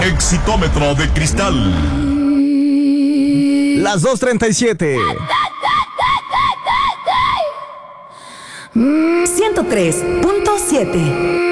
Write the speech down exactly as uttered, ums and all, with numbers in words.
Exitómetro de cristal. Las dos treinta y siete. ciento tres punto siete.